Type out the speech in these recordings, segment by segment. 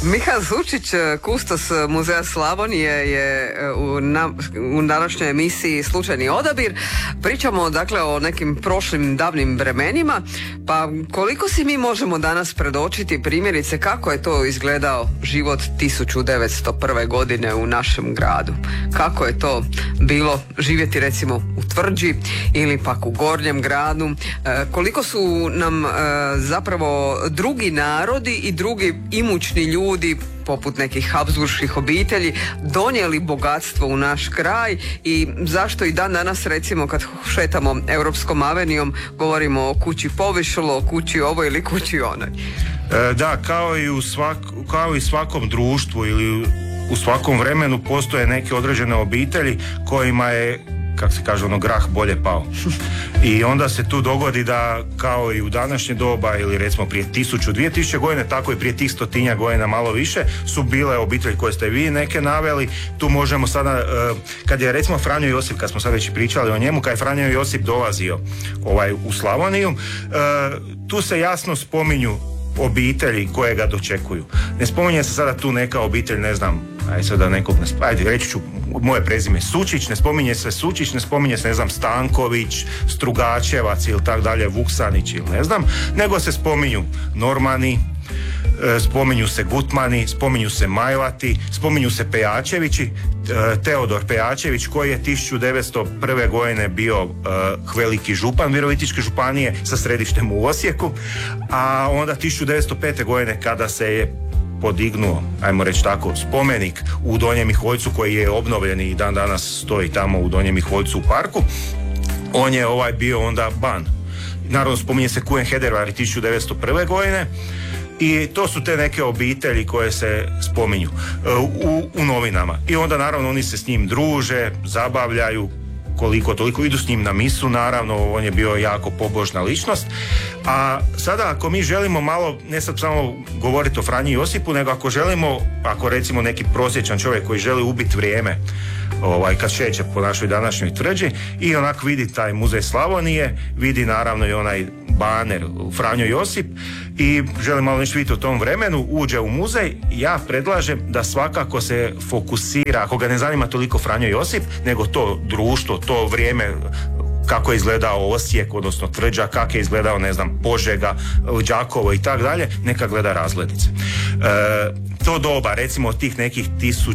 Miha Zučić, kustos Muzeja Slavonije, je u današnjoj emisiji Slučajni odabir. Pričamo dakle o nekim prošlim davnim vremenima, pa koliko si mi možemo danas predočiti primjerice kako je to izgledao život 1901. godine u našem gradu. Kako je to bilo živjeti recimo u Tvrđi ili pak u Gornjem gradu. Koliko su nam zapravo drugi narodi i drugi imućni ljudi poput nekih habsburških obitelji donijeli bogatstvo u naš kraj i zašto i dan danas recimo kad šetamo Europskom avenijom govorimo o kući Povišlo, o kući ovoj ili kući onoj. Da, kao i svakom društvu ili u svakom vremenu postoje neke određene obitelji kojima je, kako se kaže, grah bolje pao. I onda se tu dogodi da kao i u današnje doba ili recimo prije 1000-2000 godina, tako i prije tih 100 godina malo više su bile obitelji koje ste vi neke naveli. Tu možemo sada, kad je recimo Franjo Josip, kad smo sad već pričali o njemu, kad je Franjo Josip dolazio u Slavoniju, tu se jasno spominju obitelji koje ga dočekuju. Ne spominje se sada tu neka obitelj, ne znam, reći ću moje prezime Sučić, ne spominje se Sučić, ne spominje se, ne znam, Stanković, Strugačevac ili tak dalje, Vuksanić ili ne znam, nego se spominju Normani, spominju se Gutmani, spominju se Majlati, spominju se Pejačevići, Teodor Pejačević koji je 1901. godine bio veliki župan Virovitičke županije sa središtem u Osijeku, a onda 1905. godine kada se je podignuo, ajmo reći tako, spomenik u Donjem Miholjcu koji je obnovljen i dan danas stoji tamo u Donjem Miholjcu u parku, on je bio onda ban. Naravno spominje se Kujen Hedervar 1901. godine i to su te neke obitelji koje se spominju u novinama. I onda naravno oni se s njim druže, zabavljaju, koliko toliko, idu s njim na misu, naravno, on je bio jako pobožna ličnost. A sada ako mi želimo malo, ne sad samo govoriti o Franji Josipu, nego ako recimo neki prosječan čovjek koji želi ubiti vrijeme, kad šeće po našoj današnjoj Tvrđi i onak vidi taj Muzej Slavonije, vidi naravno i onaj baner Franjo Josip i želi malo nešto vidjeti o tom vremenu, uđe u muzej, ja predlažem da svakako se fokusira, ako ga ne zanima toliko Franjo Josip, nego to društvo, to vrijeme, kako je izgledao Osijek, odnosno Tvrđa, kako je izgledao, ne znam, Požega, Đakovo i tak dalje, neka gleda razglednice. To doba, recimo od tih nekih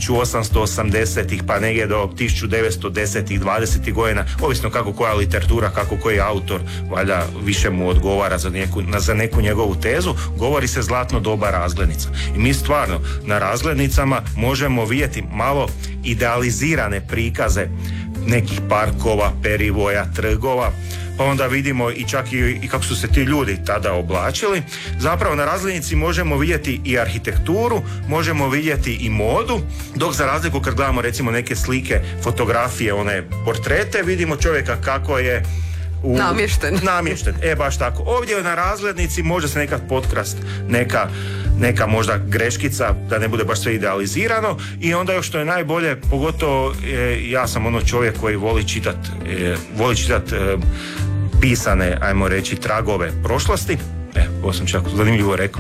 1880-ih pa negdje do 1910-ih, 20-ih godina, ovisno kako koja literatura, kako koji autor, valjda više mu odgovara za neku njegovu tezu, govori se zlatno doba razglednica. I mi stvarno na razglednicama možemo vidjeti malo idealizirane prikaze nekih parkova, perivoja, trgova, pa onda vidimo i čak i kako su se ti ljudi tada oblačili. Zapravo na razglednici možemo vidjeti i arhitekturu, možemo vidjeti i modu, dok za razliku kad gledamo recimo neke slike, fotografije, one portrete, vidimo čovjeka kako je namješten. Baš tako. Ovdje na razglednici može se nekad potkrast neka možda greškica, da ne bude baš sve idealizirano, i onda još što je najbolje, pogotovo ja sam čovjek koji voli čitat pisane, ajmo reći, tragove prošlosti. Ovo sam čak zanimljivo rekao.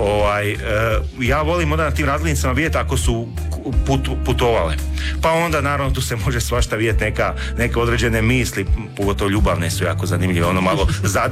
Ja volim onda na tim razglednicama vidjeti ako su putovale. Pa onda naravno tu se može svašta vidjeti neke određene misli, pogotovo ljubavne su jako zanimljive, malo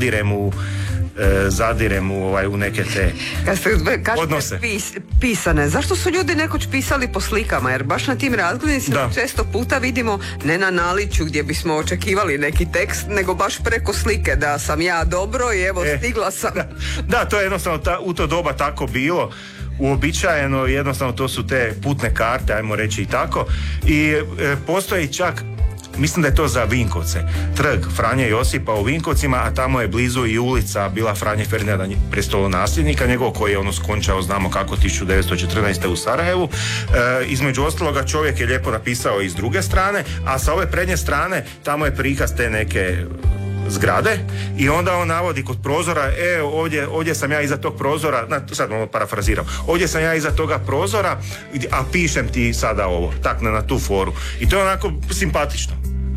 zadirem u neke te odnose. Pisane. Zašto su ljudi nekoć pisali po slikama? Jer baš na tim razglednicama često puta vidimo ne na naličju gdje bismo očekivali neki tekst, nego baš preko slike da sam ja dobro i evo stigla sam. Da, to je jednostavno u to doba tako bilo. Uobičajeno, jednostavno to su te putne karte, ajmo reći i tako. I postoji čak, mislim da je to za Vinkovce, trg Franje Josipa u Vinkovcima, a tamo je blizu i ulica bila Franje Ferdinanda, prestolonasljednika njegov, koji je skončao, znamo kako, 1914. u Sarajevu. Između ostaloga čovjek je lijepo napisao i s druge strane, a sa ove prednje strane tamo je prikaz te neke zgrade i onda on navodi kod prozora, ovdje sam ja iza tog prozora, sad malo parafraziram, ovdje sam ja iza toga prozora, a pišem ti sada ovo, tak na tu foru. I to je onako simpatično.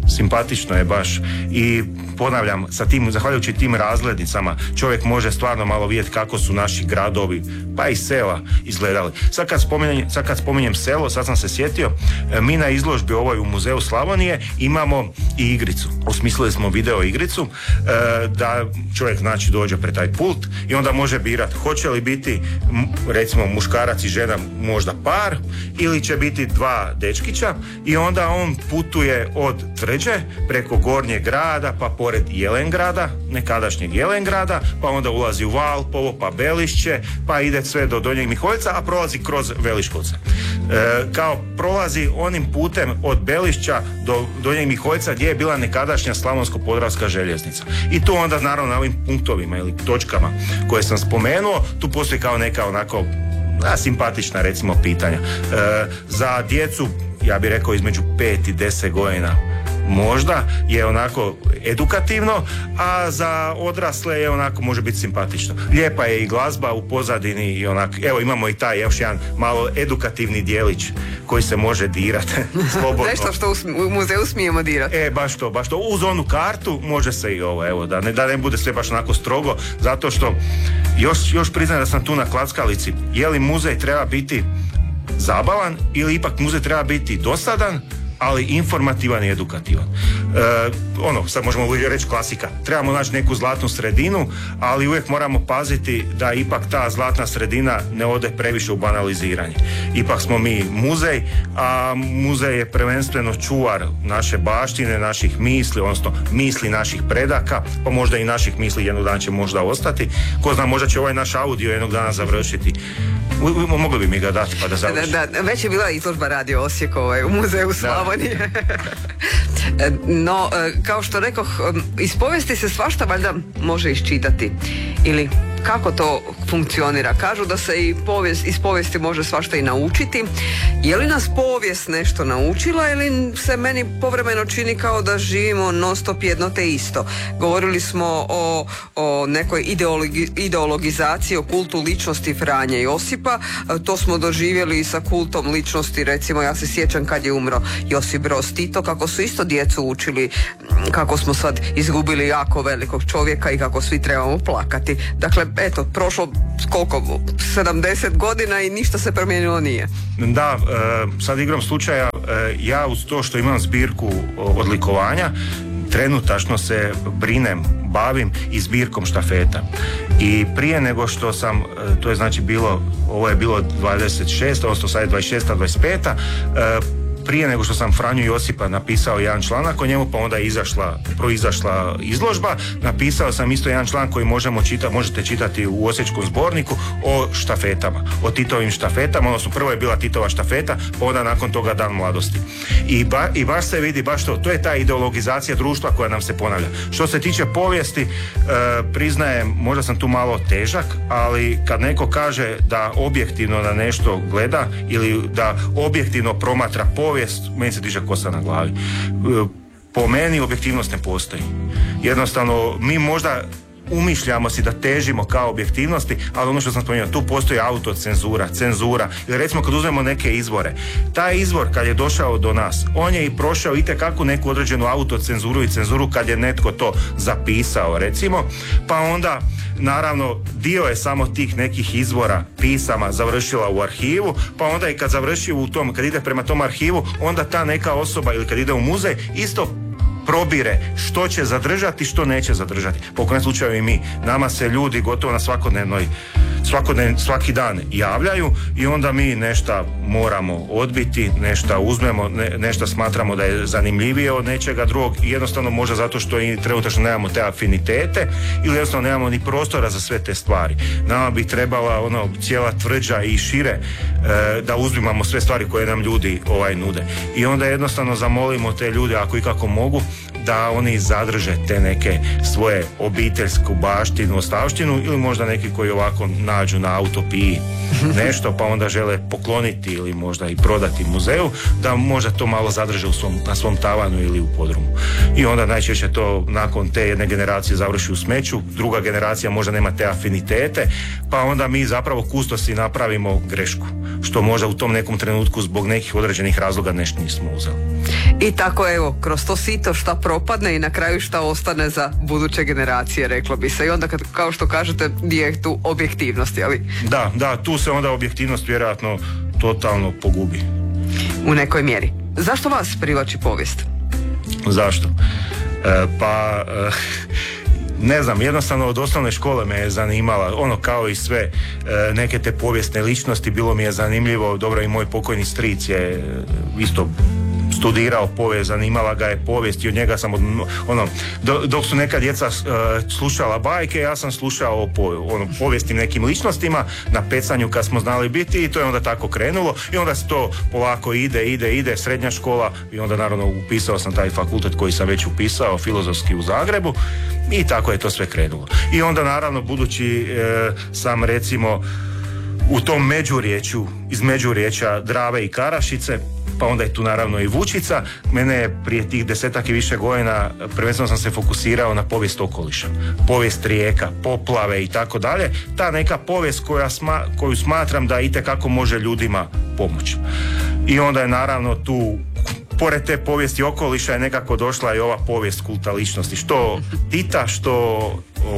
simpatično je baš i ponavljam, sa tim, zahvaljujući tim razglednicama čovjek može stvarno malo vidjeti kako su naši gradovi pa i sela izgledali. Sad kad spominjem selo, sad sam se sjetio, mi na izložbi ovoj u Muzeju Slavonije imamo i igricu. Osmislili smo video igricu da čovjek znači dođe pred taj pult i onda može birati hoće li biti recimo muškarac i žena možda par ili će biti dva dečkića i onda on putuje od Tvrđe preko Gornjeg grada pa pored Jelengrada, nekadašnjeg Jelengrada, pa onda ulazi u Valpovo, pa Belišće, pa ide sve do Donjeg Miholjca, a prolazi kroz Veliškovce. Kao prolazi onim putem od Belišća do Donjeg Miholjca gdje je bila nekadašnja Slavonsko-podravska željeznica. I tu onda naravno na ovim punktovima ili točkama koje sam spomenuo, tu postoji kao neka onako simpatična recimo pitanja. Za djecu, ja bih rekao između 5 i 10 godina možda je onako edukativno, a za odrasle je onako može biti simpatično. Lijepa je i glazba u pozadini i onako, evo imamo i taj još jedan malo edukativni dijelić koji se može dirati slobodno. Nešto što u muzeju smijemo dirati. Baš to. Uz onu kartu može se i ovo, evo, da ne bude sve baš onako strogo, zato što još priznajem da sam tu na klackalici. Je li muzej treba biti zabavan ili ipak muzej treba biti dosadan, ali informativan i edukativan. Sad možemo uvijek reći klasika. Trebamo naći neku zlatnu sredinu, ali uvijek moramo paziti da ipak ta zlatna sredina ne ode previše u banaliziranje. Ipak smo mi muzej, a muzej je prvenstveno čuvar naše baštine, naših misli, odnosno misli naših predaka, pa možda i naših misli jednog dana će možda ostati. Ko zna, možda će ovaj naš audio jednog dana završiti. Mogli bi mi ga dati pa da završi. Da, već je bila izložba Radio Osijek u Muzeju Slavonije. No, kao što rekoh, iz povijesti se svašta valjda može iščitati. Ili kako to funkcionira? Kažu da se i iz povijesti može svašta i naučiti. Je li nas povijest nešto naučila ili se meni povremeno čini kao da živimo non stop jedno te isto? Govorili smo o nekoj ideologizaciji, o kultu ličnosti Franje Josipa. To smo doživjeli i sa kultom ličnosti, recimo ja se sjećam kad je umro Josip Broz Tito, kako su isto djecu učili kako smo sad izgubili jako velikog čovjeka i kako svi trebamo plakati. Dakle, eto, prošlo koliko? 70 godina i ništa se promijenilo nije. Da, sad igrom slučaja, ja uz to što imam zbirku odlikovanja, trenutačno se bavim i zbirkom štafeta. I prije nego što sam, to je znači ovo je bilo 26, odnosno sad je 26. 25. Prije nego što sam Franju Josipa napisao jedan članak o njemu, pa onda je proizašla izložba, napisao sam isto jedan članak koji možete čitati u Osječkom zborniku o štafetama, o Titovim štafetama, odnosno prvo je bila Titova štafeta, pa onda nakon toga Dan mladosti. I baš se vidi, baš to je ta ideologizacija društva koja nam se ponavlja. Što se tiče povijesti, priznajem, možda sam tu malo težak, ali kad neko kaže da objektivno na nešto gleda ili da objektivno promatra povijest, meni se diže kosa na glavi. Po meni objektivnost ne postoji. Jednostavno, mi možda umišljamo si da težimo kao objektivnosti, ali ono što sam spomenuo, tu postoji autocenzura, cenzura. Ili recimo kad uzmemo neke izvore, taj izvor kad je došao do nas, on je i prošao itekako neku određenu autocenzuru i cenzuru kad je netko to zapisao, recimo, pa onda naravno dio je samo tih nekih izvora pisama završila u arhivu, pa onda i kad završi u tom, kad ide prema tom arhivu, onda ta neka osoba ili kad ide u muzej isto probire što će zadržati, što neće zadržati. Po kojem slučaju i mi. Nama se ljudi gotovo na svaki dan javljaju i onda mi nešto moramo odbiti, nešto uzmemo, nešto smatramo da je zanimljivije od nečega drugog i jednostavno možda zato što i trenutačno nemamo te afinitete ili jednostavno nemamo ni prostora za sve te stvari. Nama bi trebala cijela Tvrđa i šire da uzimamo sve stvari koje nam ljudi nude. I onda jednostavno zamolimo te ljude ako i kako mogu da oni zadrže te neke svoje obiteljsku baštinu, ostavštinu ili možda neki koji ovako nađu na autopiji nešto pa onda žele pokloniti ili možda i prodati muzeju, da možda to malo zadrže na svom tavanu ili u podrumu. I onda najčešće to nakon te jedne generacije završi u smeću, druga generacija možda nema te afinitete, pa onda mi zapravo kustosi napravimo grešku. što možda u tom nekom trenutku zbog nekih određenih razloga nešto nismo uzeli. I tako evo, kroz to sito šta propadne i na kraju šta ostane za buduće generacije, reklo bi se. I onda kao što kažete, gdje je tu objektivnost, jeli? Da, tu se onda objektivnost vjerojatno totalno pogubi. U nekoj mjeri. Zašto vas privlači povijest? Zašto? Ne znam, jednostavno od osnovne škole me je zanimala, ono kao i sve neke te povijesne ličnosti, bilo mi je zanimljivo, dobro i moj pokojni stric je isto studirao povijest, zanimala ga je povijest i od njega sam dok su neka djeca slušala bajke, ja sam slušao o povijesnim nekim ličnostima na pecanju kad smo znali biti i to je onda tako krenulo i onda se to polako ide, srednja škola i onda naravno upisao sam taj fakultet koji sam već upisao, filozofski u Zagrebu i tako je to sve krenulo. I onda naravno budući sam recimo u tom međurječju, iz međurječja Drave i Karašice, pa onda je tu naravno i Vučica. Mene je prije tih 10-ak i više godina prvenstveno sam se fokusirao na povijest okoliša, povijest rijeka, poplave i tako dalje. Ta neka povijest koju smatram da itekako može ljudima pomoći. I onda je naravno tu, pored te povijesti okoliša je nekako došla i ova povijest kulta ličnosti, što Tita, što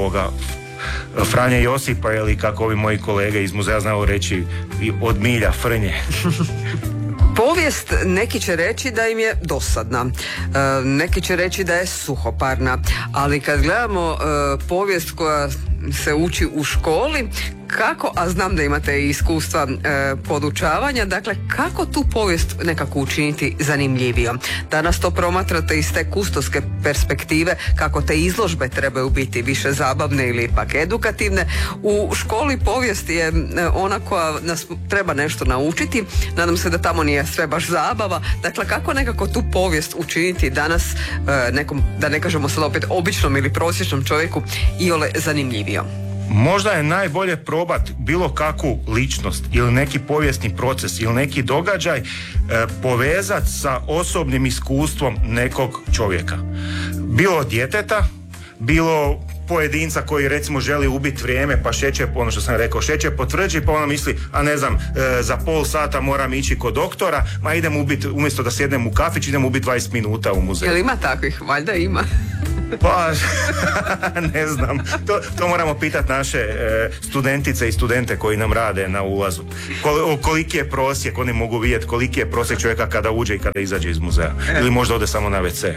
Franje Josipa ili kako ovi moji kolege iz muzeja znaju reći od milja Frnje. Povijest, neki će reći da im je dosadna, neki će reći da je suhoparna, ali kad gledamo povijest koja se uči u školi, kako, a znam da imate i iskustva podučavanja, dakle kako tu povijest nekako učiniti zanimljivijom? Danas to promatrate iz te kustoske perspektive, kako te izložbe trebaju biti više zabavne ili ipak edukativne. U školi povijest je ona koja nas treba nešto naučiti, nadam se da tamo nije sve baš zabava, dakle kako nekako tu povijest učiniti danas nekom, da ne kažemo sad opet običnom ili prosječnom čovjeku, iole zanimljivijom? Možda je najbolje probati bilo kakvu ličnost ili neki povijesni proces ili neki događaj povezati sa osobnim iskustvom nekog čovjeka. Bilo djeteta, bilo pojedinca koji recimo želi ubiti vrijeme pa šeće, ono što sam rekao, šeće po tvrđi pa ono misli, a ne znam, za pol sata moram ići kod doktora, ma idem ubiti, umjesto da sjednem u kafić, idem ubiti 20 minuta u muzeju. Jel ima takvih? Valjda ima. Pa, ne znam. To moramo pitati naše studentice i studente koji nam rade na ulazu. Koliki je prosjek, oni mogu vidjeti koliki je prosjek čovjeka kada uđe i kada izađe iz muzeja. Ili možda ode samo na WC.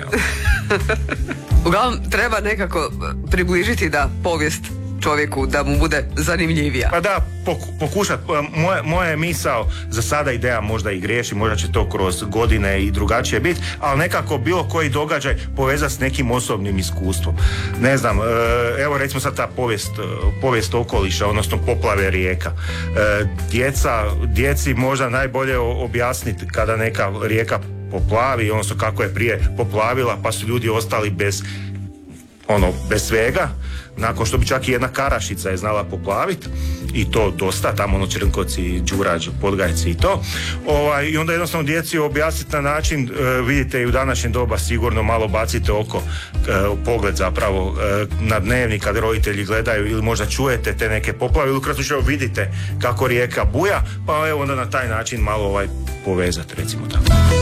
Uglavnom, treba nekako približiti da povijest čovjeku da mu bude zanimljivija. Pa da, pokušat. Moja je misao, za sada ideja možda i griješi, možda će to kroz godine i drugačije biti, ali nekako bilo koji događaj povezati s nekim osobnim iskustvom. Ne znam, evo recimo sad ta povijest okoliša, odnosno poplave rijeka. Djeci možda najbolje objasniti kada neka rijeka poplavi, odnosno kako je prije poplavila, pa su ljudi ostali bez svega, nakon što bi čak i jedna Karašica je znala poplaviti i to dosta, tamo Črnkovci, Đurađ, Podgajci i to. I onda jednostavno djeci objasniti na način, vidite i u današnje doba sigurno malo bacite oko pogled zapravo na dnevnik kad roditelji gledaju ili možda čujete te neke poplave ili ukratko što vidite kako rijeka buja, pa evo onda na taj način malo povezati, recimo tako.